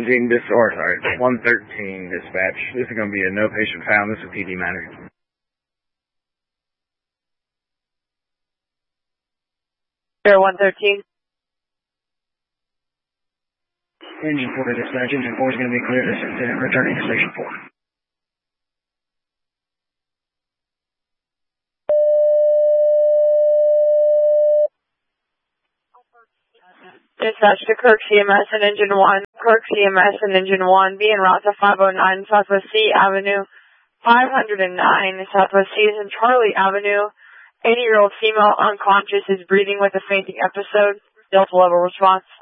113 dispatch. This is going to be a no patient found. This is a PD matter. Air 113. Engine 4 to dispatch. Engine 4 is going to be clear to returning to station 4. Dispatch to Kirk CMS and Engine 1. Kirk CMS and Engine 1. Be en route to 509 Southwest C Avenue. 509 Southwest C is in Charlie Avenue. 80-year-old female unconscious is breathing with a fainting episode. Delta level response.